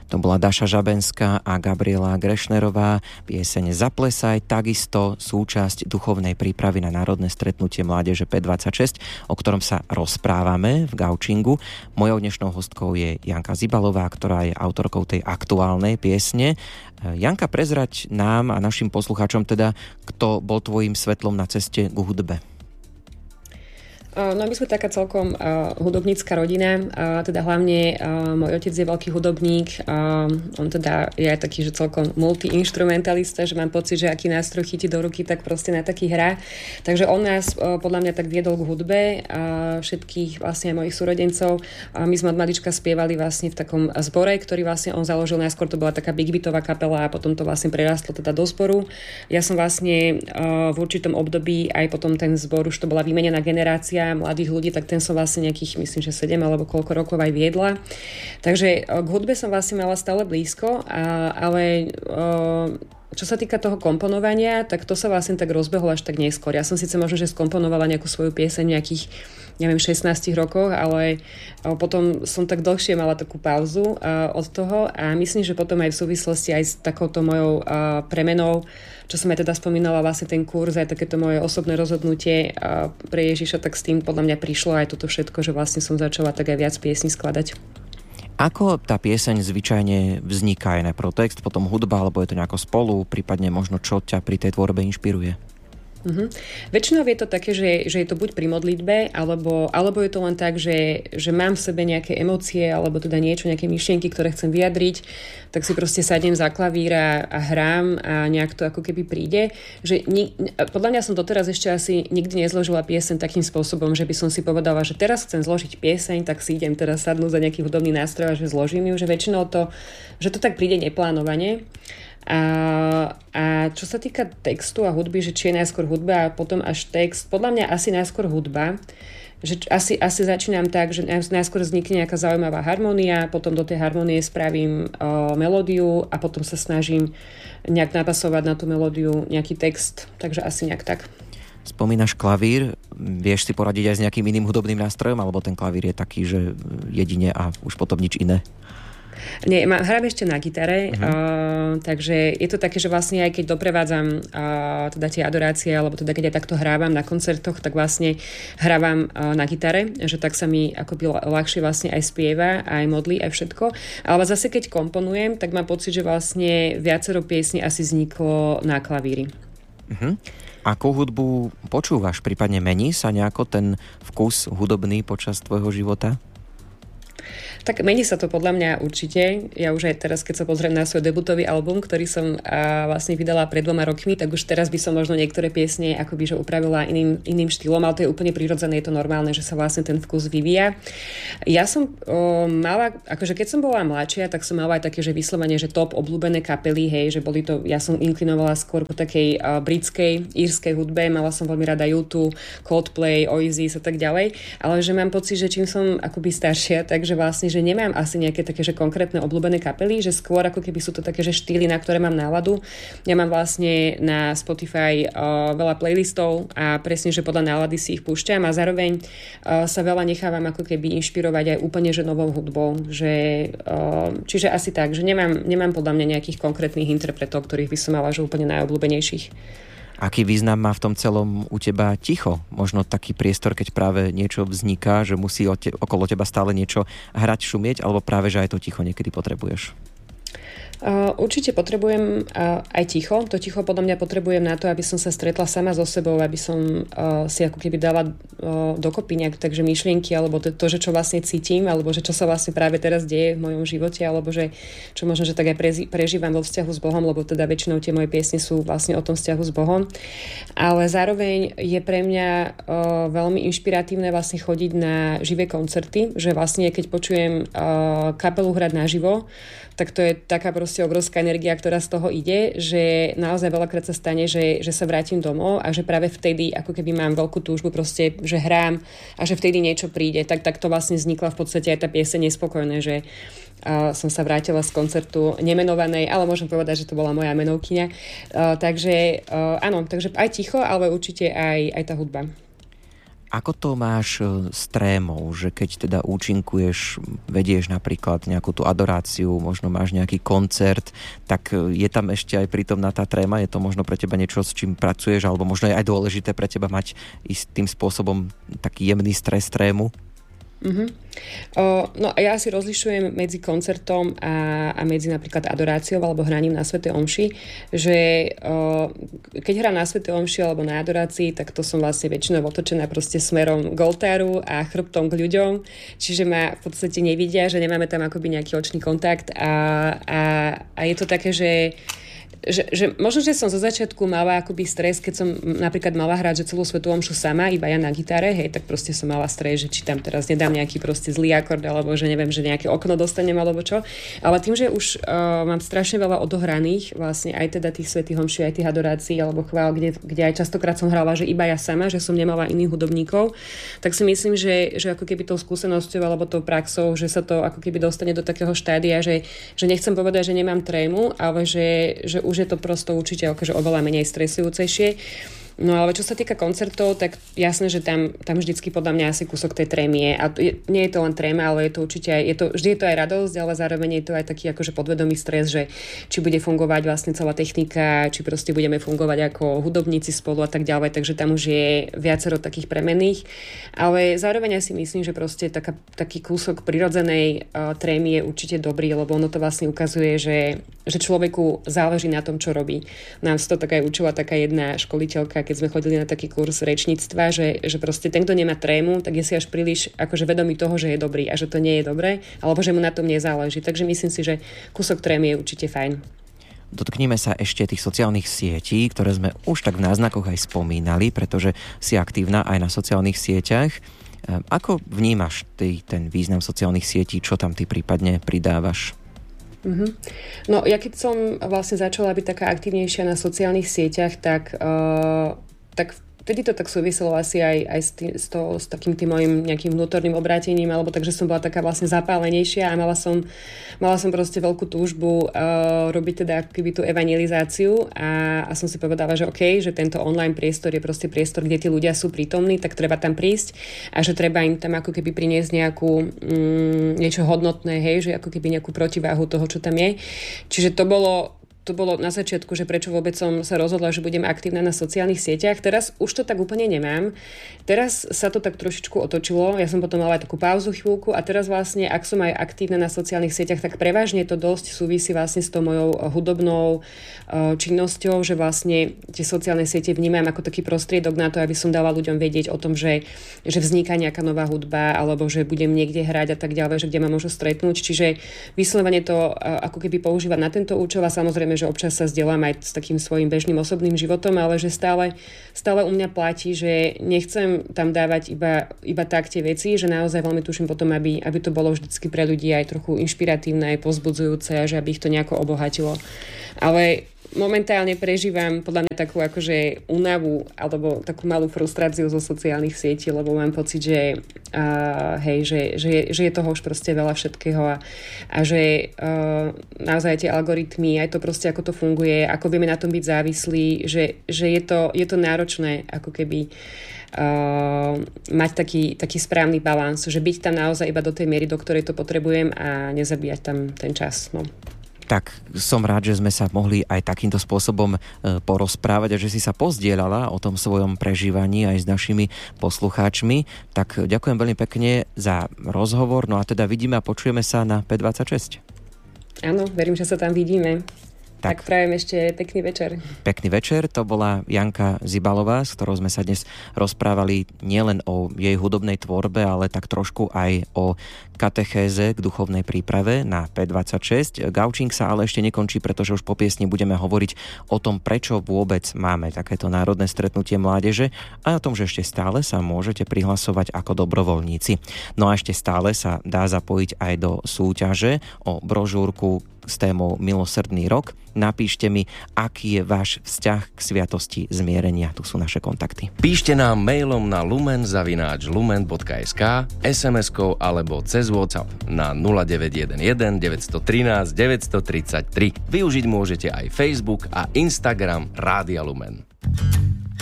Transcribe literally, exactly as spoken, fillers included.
To bola Daša Žabenská a Gabriela Grešnerová. Pieseň Zaplesaj, takisto súčasť duchovnej prípravy na národné stretnutie mládeže pé dvadsaťšesť, o ktorom sa rozprávame v Gaučingu. Mojou dnešnou hostkou je Janka Zibalová, ktorá je autorkou tej aktuálnej piesne. Janka, prezrať nám a našim poslucháčom teda, kto bol tvojím svetlom na ceste k hudbe. No my sme taká celkom uh, hudobnícka rodina, uh, teda hlavne uh, môj otec je veľký hudobník, uh, on teda je aj taký, že celkom multi-instrumentalista, že mám pocit, že aký nástroj chytí do ruky, tak proste na taký hrá. Takže on nás uh, podľa mňa tak viedol k hudbe, uh, všetkých vlastne aj mojich súrodencov. Uh, my sme od malička spievali vlastne v takom zbore, ktorý vlastne on založil, najskôr to bola taká big beatová kapela a potom to vlastne prerastlo teda do zboru. Ja som vlastne uh, v určitom období aj potom ten zbor, už to bola vymenená generácia mladých ľudí, tak ten som vlastne nejakých, myslím, že sedem alebo koľko rokov aj viedla. Takže k hudbe som vlastne mala stále blízko, a, ale čo sa týka toho komponovania, tak to sa vlastne tak rozbehlo až tak neskôr. Ja som síce možno, že skomponovala nejakú svoju pieseň nejakých, neviem, šestnástich rokoch, ale potom som tak dlhšie mala takú pauzu od toho a myslím, že potom aj v súvislosti aj s takouto mojou premenou, čo som aj teda spomínala, vlastne ten kurz, aj takéto moje osobné rozhodnutie pre Ježiša, tak s tým podľa mňa prišlo aj toto všetko, že vlastne som začala tak aj viac piesní skladať. Ako tá pieseň zvyčajne vzniká? Je najprv text, potom hudba, alebo je to nejako spolu, prípadne možno čo ťa pri tej tvorbe inšpiruje? Uh-huh. Väčšinou je to také, že, že je to buď pri modlitbe, alebo, alebo je to len tak, že, že mám v sebe nejaké emócie, alebo teda niečo, nejaké myšlienky, ktoré chcem vyjadriť, tak si proste sadnem za klavír a, a hrám a nejak to ako keby príde. Že ni, podľa mňa som doteraz ešte asi nikdy nezložila pieseň takým spôsobom, že by som si povedala, že teraz chcem zložiť pieseň, tak si idem teraz sadnúť za nejaký hudobný nástroj a že zložím ju, že väčšinou to, že to tak príde neplánovane. A, a čo sa týka textu a hudby, že či je najskôr hudba a potom až text, podľa mňa asi najskôr hudba, že asi, asi začínam tak, že najskôr vznikne nejaká zaujímavá harmónia, potom do tej harmónie spravím o, melódiu a potom sa snažím nejak napasovať na tú melódiu nejaký text, takže asi nejak tak. Spomínaš klavír, vieš si poradiť aj s nejakým iným hudobným nástrojom, alebo ten klavír je taký, že jedine a už potom nič iné? Nie, mám, hrám ešte na gitare, uh-huh. uh, takže je to také, že vlastne aj keď doprevádzam uh, teda tie adorácie, alebo teda keď aj takto hrávam na koncertoch, tak vlastne hrávam uh, na gitare, že tak sa mi akoby ľahšie vlastne aj spieva, aj modlí, aj všetko. Ale zase keď komponujem, tak mám pocit, že vlastne viacero piesní asi vzniklo na klavíri. Uh-huh. Akú hudbu počúvaš? Prípadne mení sa nejako ten vkus hudobný počas tvojho života? Tak mení sa to podľa mňa určite. Ja už aj teraz, keď sa pozriem na svoj debutový album, ktorý som a, vlastne vydala pred dvoma rokmi, tak už teraz by som možno niektoré piesne akoby, že upravila iným, iným štýlom, ale to je úplne prirodzené, je to normálne, že sa vlastne ten vkus vyvíja. Ja som o, mala, akože keď som bola mladšia, tak som mala aj také, že vyslovene, že top obľúbené kapely, hej, že boli to, ja som inklinovala skôr po takej a, britskej, írskej hudbe, mala som veľmi rada U dva, Coldplay, Oasis a tak ďalej, ale že mám pocit, že čím som akoby staršia, takže vlastne, že nemám asi nejaké také, že konkrétne obľúbené kapely, že skôr ako keby sú to také, že štýly, na ktoré mám náladu. Ja mám vlastne na Spotify uh, veľa playlistov a presne, že podľa nálady si ich púšťam a zároveň uh, sa veľa nechávam ako keby inšpirovať aj úplne, že novou hudbou. Že, uh, čiže asi tak, že nemám, nemám podľa mňa nejakých konkrétnych interpretov, ktorých by som mala, že úplne najobľúbenejších. Aký význam má v tom celom u teba ticho? Možno taký priestor, keď práve niečo vzniká, že musí okolo teba stále niečo hrať, šumieť, alebo práve, že aj to ticho niekedy potrebuješ? Uh, určite potrebujem uh, aj ticho. To ticho podľa mňa potrebujem na to, aby som sa stretla sama so sebou, aby som uh, si ako keby dala uh, dokopy nejak takže myšlienky, alebo to, to, že čo vlastne cítim, alebo že čo sa vlastne práve teraz deje v mojom živote, alebo že čo možno, že tak aj prezi- prežívam vo vzťahu s Bohom, lebo teda väčšinou tie moje piesne sú vlastne o tom vzťahu s Bohom. Ale zároveň je pre mňa uh, veľmi inšpiratívne vlastne chodiť na živé koncerty, že vlastne keď počujem uh, kapelu hrať naživo, tak to je taká proste obrovská energia, ktorá z toho ide, že naozaj veľakrát sa stane, že, že sa vrátim domov a že práve vtedy ako keby mám veľkú túžbu proste, že hrám a že vtedy niečo príde. Tak, tak to vlastne vznikla v podstate aj tá pieseň Nespokojné, že uh, som sa vrátila z koncertu nemenovanej, ale môžem povedať, že to bola moja menovkyňa. Uh, takže uh, áno, takže aj ticho, ale určite aj, aj tá hudba. Ako to máš s trémou, že keď teda účinkuješ, vedieš napríklad nejakú tú adoráciu, možno máš nejaký koncert, tak je tam ešte aj prítomná tá tréma? Je to možno pre teba niečo, s čím pracuješ, alebo možno je aj dôležité pre teba mať istým spôsobom taký jemný stres, trému? Uh-huh. O, no a ja si rozlišujem medzi koncertom a, a medzi napríklad adoráciou alebo hraním na svätej omši, že o, keď hrám na svätej omši alebo na adorácii, tak to som vlastne väčšinou otočená proste smerom k oltáru a chrbtom k ľuďom, čiže ma v podstate nevidia, že nemáme tam akoby nejaký očný kontakt a, a, a je to také, že Že, že možno, že som zo začiatku mala akoby stres, keď som napríklad mala hrať, že celú svätú omšu sama, iba ja na gitare, hej, tak proste som mala stres, že či tam teraz nedám nejaký proste zlý akord, alebo že neviem, že nejaké okno dostanem, alebo čo. Ale tým, že už uh, mám strašne veľa odohraných, vlastne aj teda tých svätých omší, aj tých adorácií, alebo chvál, kde, kde aj častokrát som hrala, že iba ja sama, že som nemala iných hudobníkov, tak si myslím, že, že ako keby tou skúsenosťou alebo tou praxou, že sa to ako keby dostane do takého štádia, že, že nechcem povedať, že nemám trému, ale že, že už je to prosto určite akože oveľa menej stresujúcejšie. No ale čo sa týka koncertov, tak jasné, že tam, tam vždycky podľa mňa asi kúsok tej trémy je. A je, nie je to len tréma, ale je to určite aj, je to, vždy je to aj radosť, ale zároveň je to aj taký akože podvedomý stres, že či bude fungovať vlastne celá technika, či proste budeme fungovať ako hudobníci spolu a tak ďalej, takže tam už je viacero takých premenných. Ale zároveň ja si myslím, že proste taká, taký kúsok prirodzenej uh, trémy je určite dobrý, lebo ono to vlastne ukazuje, že, že človeku záleží na tom, čo robí. Nám to tak aj učila taká jedna školiteľka, keď sme chodili na taký kurz rečníctva, že, že proste ten, kto nemá trému, tak je si až príliš akože vedomý toho, že je dobrý a že to nie je dobré, alebo že mu na tom nezáleží. Takže myslím si, že kúsok trémy je určite fajn. Dotkníme sa ešte tých sociálnych sietí, ktoré sme už tak v náznakoch aj spomínali, pretože si aktívna aj na sociálnych sieťach. Ako vnímaš ty ten význam sociálnych sietí? Čo tam ty prípadne pridávaš? Uh-huh. No ja keď som vlastne začala byť taká aktívnejšia na sociálnych sieťach, tak, uh, tak vtedy to tak súviselo asi aj, aj s, tý, s, to, s takým tým mojim nejakým vnútorným obrátením, alebo takže som bola taká vlastne zapálenejšia a mala som, mala som proste veľkú túžbu uh, robiť teda akoby tú evangelizáciu a, a som si povedala, že OK, že tento online priestor je proste priestor, kde tí ľudia sú prítomní, tak treba tam prísť a že treba im tam ako keby priniesť nejakú mm, niečo hodnotné, hej, že ako keby nejakú protiváhu toho, čo tam je. Čiže to bolo To bolo na začiatku, že prečo vôbec som sa rozhodla, že budem aktívna na sociálnych sieťach. Teraz už to tak úplne nemám. Teraz sa to tak trošičku otočilo. Ja som potom mala aj takú pauzu chvíľku a teraz vlastne, ak som aj aktívna na sociálnych sieťach, tak prevažne to dosť súvisí vlastne s tou mojou hudobnou činnosťou, že vlastne tie sociálne siete vnímam ako taký prostriedok na to, aby som dala ľuďom vedieť o tom, že, že vzniká nejaká nová hudba alebo že budem niekde hrať a tak ďalej, že kde ma môžu stretnúť. Čiže vyslovene to ako keby používať na tento účel a samozrejme, že občas sa zdieľam aj s takým svojím bežným osobným životom, ale že stále, stále u mňa platí, že nechcem tam dávať iba, iba tak tie veci, že naozaj veľmi tuším potom, aby, aby to bolo vždycky pre ľudí aj trochu inšpiratívne, aj povzbudzujúce a že aby ich to nejako obohatilo. Ale momentálne prežívam podľa mňa takú akože únavu alebo takú malú frustráciu zo sociálnych sietí, lebo mám pocit, že, uh, hej, že, že, je, že je toho už proste veľa všetkého a, a že uh, naozaj tie algoritmy, aj to proste ako to funguje, ako vieme na tom byť závislí, že, že je, to, je to náročné ako keby uh, mať taký, taký správny balans, že byť tam naozaj iba do tej miery, do ktorej to potrebujem a nezabíjať tam ten čas. No. Tak som rád, že sme sa mohli aj takýmto spôsobom porozprávať a že si sa pozdieľala o tom svojom prežívaní aj s našimi poslucháčmi. Tak ďakujem veľmi pekne za rozhovor. No a teda vidíme a počujeme sa na P dvadsaťšesť. Áno, verím, že sa tam vidíme. Tak, tak prajem ešte pekný večer. Pekný večer, to bola Janka Zibalová, s ktorou sme sa dnes rozprávali nielen o jej hudobnej tvorbe, ale tak trošku aj o katechéze k duchovnej príprave na P dvadsaťšesť. Gaučing sa ale ešte nekončí, pretože už po piesni budeme hovoriť o tom, prečo vôbec máme takéto národné stretnutie mládeže a o tom, že ešte stále sa môžete prihlasovať ako dobrovoľníci. No a ešte stále sa dá zapojiť aj do súťaže o brožúrku s témou Milosrdný rok. Napíšte mi, aký je váš vzťah k sviatosti zmierenia. Tu sú naše kontakty. Píšte nám mailom na lumen zavináč lumen bodka es ká, es em eskou alebo cez WhatsApp na nula deväť jeden jeden deväť jedna tri deväť tri tri. Využiť môžete aj Facebook a Instagram Rádia Lumen.